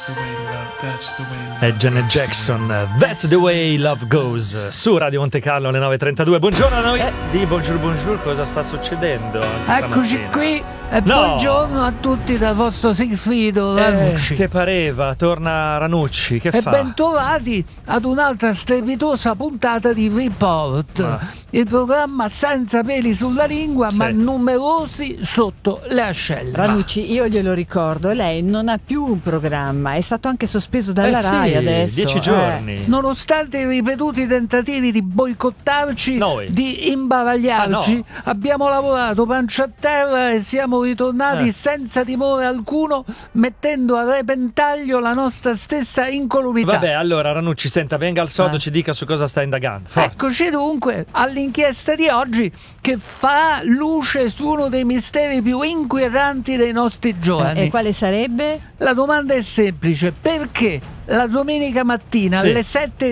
È Janet Jackson, That's the way love goes, su Radio Monte Carlo alle 9:32. Buongiorno a noi di Bonjour, cosa sta succedendo? Eccoci qui e buongiorno a tutti dal vostro Sigfrido Ranucci. Che pareva, torna Ranucci, che fa? E bentrovati ad un'altra strepitosa puntata di Report, il programma senza peli sulla lingua ma numerosi sotto le ascelle. Ranucci, io glielo ricordo, lei non ha più un programma, è stato anche sospeso dalla Rai adesso. 10 giorni. Nonostante i ripetuti tentativi di boicottarci, di imbavagliarci, abbiamo lavorato pancia a terra e siamo ritornati senza timore alcuno, mettendo a repentaglio la nostra stessa incolumità. Vabbè, allora Ranucci, senta, venga al sodo, ci dica su cosa sta indagando. Forza. Eccoci dunque all'inchiesta di oggi, che fa luce su uno dei misteri più inquietanti dei nostri giorni. E quale sarebbe? La domanda è semplice: perché la domenica mattina alle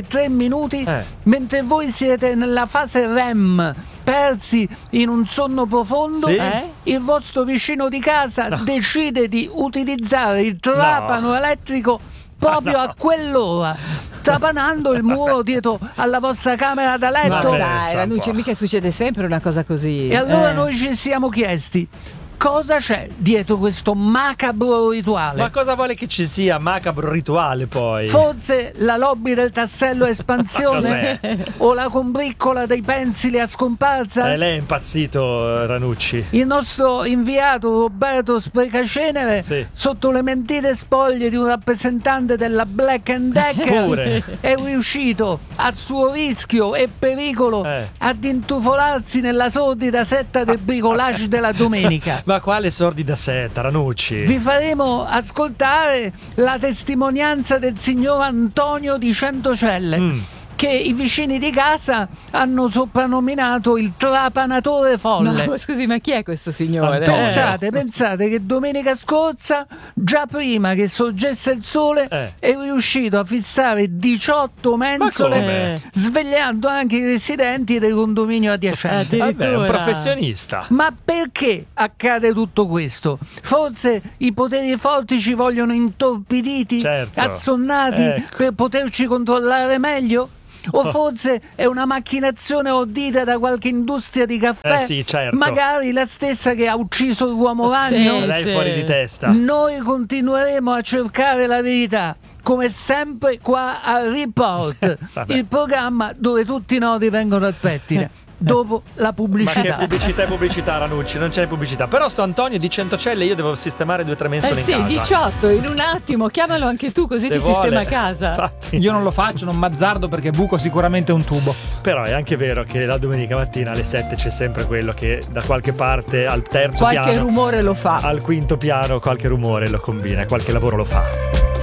7:03, mentre voi siete nella fase REM, persi in un sonno profondo, il vostro vicino di casa decide di utilizzare il trapano elettrico proprio a quell'ora, trapanando il muro dietro alla vostra camera da letto? Ma dai, Ranucci, mica succede sempre una cosa così. E allora noi ci siamo chiesti: cosa c'è dietro questo macabro rituale? Ma cosa vuole che ci sia macabro rituale poi? Forse la lobby del tassello a espansione? O la combriccola dei pensili a scomparsa? Lei è impazzito, Ranucci. Il nostro inviato Roberto Sprecacenere, sotto le mentite spoglie di un rappresentante della Black & Decker, è riuscito a suo rischio e pericolo ad intufolarsi nella sordida setta del bricolage della domenica. Ma quale sordida setta, Ranucci? Vi faremo ascoltare la testimonianza del signor Antonio di Centocelle, che i vicini di casa hanno soprannominato il trapanatore folle. No, scusi, ma chi è questo signore? Pensate che domenica scorsa, già prima che sorgesse il sole, è riuscito a fissare 18 mensole, svegliando anche i residenti del condominio adiacente. Vabbè, è un professionista. Ma perché accade tutto questo? Forse i poteri forti ci vogliono intorpiditi, assonnati, per poterci controllare meglio? O forse è una macchinazione ordita da qualche industria di caffè, magari la stessa che ha ucciso l'uomo ragno? Lei è fuori di testa. Noi continueremo a cercare la verità, come sempre qua a Report, il programma dove tutti i nodi vengono al pettine. Dopo la pubblicità. Ma che pubblicità, Ranucci, non c'è pubblicità. Però sto Antonio di Centocelle, io devo sistemare 2 o 3 mensole in casa. 18 in un attimo, chiamalo anche tu, così ti sistema a casa. Infatti. Io non lo faccio, non m'azzardo perché buco sicuramente un tubo. Però è anche vero che la domenica mattina alle 7 c'è sempre quello che da qualche parte al terzo piano, qualche rumore lo fa. Al quinto piano qualche rumore lo combina, qualche lavoro lo fa.